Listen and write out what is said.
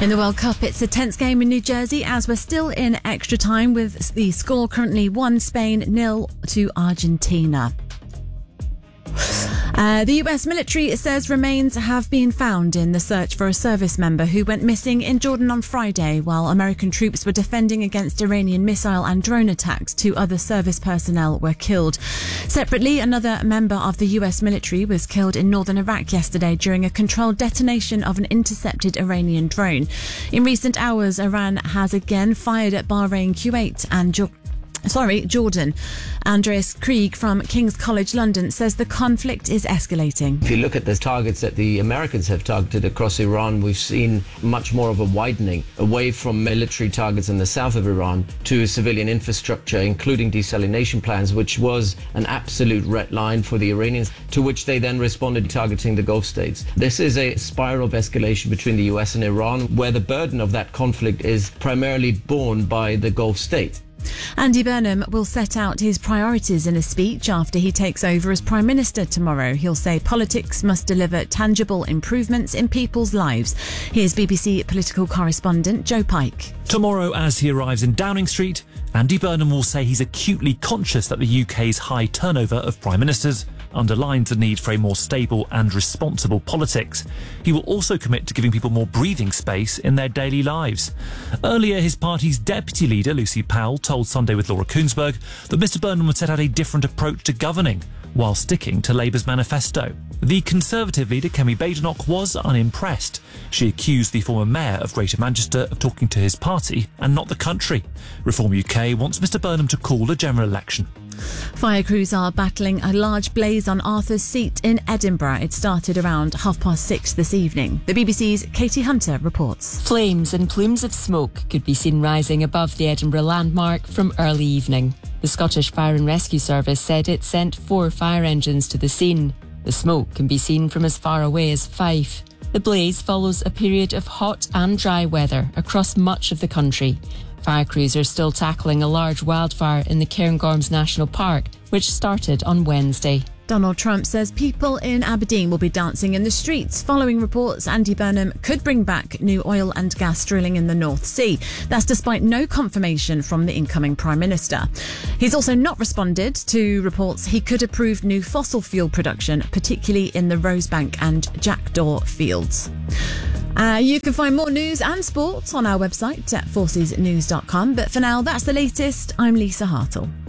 In the World Cup, it's a tense game in New Jersey as we're still in extra time with the score currently 1 Spain 0 to Argentina. The US military says remains have been found in the search for a service member who went missing in Jordan on Friday while American troops were defending against Iranian missile and drone attacks. 2 other service personnel were killed. Separately, another member of the US military was killed in northern Iraq yesterday during a controlled detonation of an intercepted Iranian drone. In recent hours, Iran has again fired at Bahrain, Kuwait and Jordan. Andreas Krieg from King's College London says the conflict is escalating. If you look at the targets that the Americans have targeted across Iran, we've seen much more of a widening away from military targets in the south of Iran to civilian infrastructure, including desalination plants, which was an absolute red line for the Iranians, to which they then responded targeting the Gulf states. This is a spiral of escalation between the US and Iran, where the burden of that conflict is primarily borne by the Gulf states. Andy Burnham will set out his priorities in a speech after he takes over as Prime Minister tomorrow. He'll say politics must deliver tangible improvements in people's lives. Here's BBC political correspondent Joe Pike. Tomorrow, as he arrives in Downing Street, Andy Burnham will say he's acutely conscious that the UK's high turnover of Prime Ministers underlines the need for a more stable and responsible politics. He will also commit to giving people more breathing space in their daily lives. Earlier, his party's deputy leader, Lucy Powell, told Sunday with Laura Kuenssberg that Mr Burnham would set out a different approach to governing, while sticking to Labour's manifesto. The Conservative leader, Kemi Badenoch, was unimpressed. She accused the former mayor of Greater Manchester of talking to his party and not the country. Reform UK wants Mr Burnham to call a general election. Fire crews are battling a large blaze on Arthur's Seat in Edinburgh. It started around 6:30 this evening. The BBC's Katie Hunter reports. Flames and plumes of smoke could be seen rising above the Edinburgh landmark from early evening. The Scottish Fire and Rescue Service said it sent 4 fire engines to the scene. The smoke can be seen from as far away as Fife. The blaze follows a period of hot and dry weather across much of the country. Fire crews are still tackling a large wildfire in the Cairngorms National Park, which started on Wednesday. Donald Trump says people in Aberdeen will be dancing in the streets following reports Andy Burnham could bring back new oil and gas drilling in the North Sea. That's despite no confirmation from the incoming Prime Minister. He's also not responded to reports he could approve new fossil fuel production, particularly in the Rosebank and Jackdaw fields. You can find more news and sport on our website at forcesnews.com. But for now, that's the latest. I'm Lisa Hartle.